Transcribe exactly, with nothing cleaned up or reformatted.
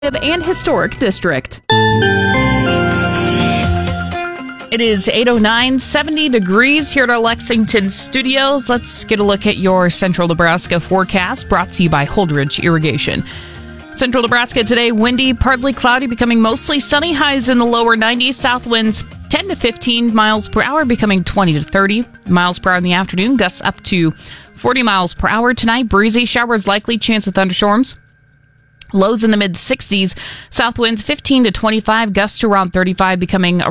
and historic district. It is eight oh nine, seventy degrees here at our Lexington studios. Let's get a look at your Central Nebraska forecast, brought to you by Holdridge Irrigation. Central Nebraska today, windy, partly cloudy, becoming mostly sunny, highs in the lower nineties, south winds ten to fifteen miles per hour, becoming twenty to thirty miles per hour in the afternoon, gusts up to forty miles per hour tonight, breezy, showers likely, chance of thunderstorms. Lows in the mid sixties, south winds fifteen to twenty-five, gusts to around thirty-five, becoming